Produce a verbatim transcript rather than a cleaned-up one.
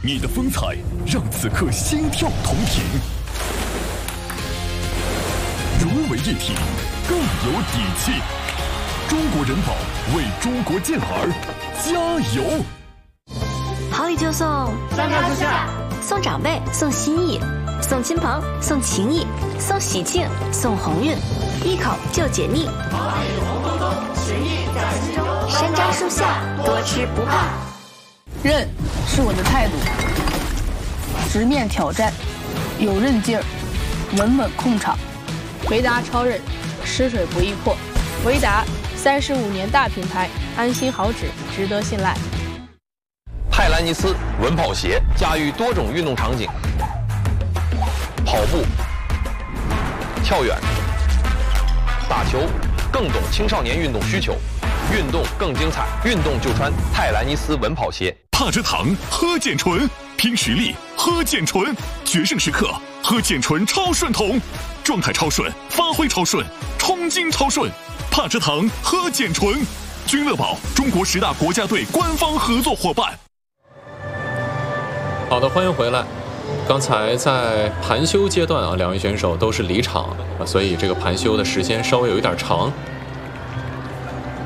你的风采让此刻心跳同频。融为一体，更有底气。中国人保为中国健儿加油！ 好礼就送， 三上四下， 送长辈，送心意，送亲朋，送情谊，送喜庆，送鸿运，一口就解腻。 好礼红彤彤，情谊在心中。 山楂树下，多吃不怕。 韧是我的态度，直面挑战，有韧劲儿，稳稳控场。维达超韧，湿水不易破。维达三十五年大品牌，安心好纸，值得信赖。 泰兰尼斯稳跑鞋驾驭多种运动场景，跑步、跳远、打球，更懂青少年运动需求，运动更精彩，运动就穿泰兰尼斯稳跑鞋。 帕蔗糖喝碱醇，拼实力喝碱醇，决胜时刻喝碱醇超顺桶，状态超顺，发挥超顺，冲劲超顺。帕蔗糖喝碱醇，君乐宝中国十大国家队官方合作伙伴。 好的，欢迎回来。刚才在盘休阶段啊，两位选手都是离场，所以这个盘休的时间稍微有一点长。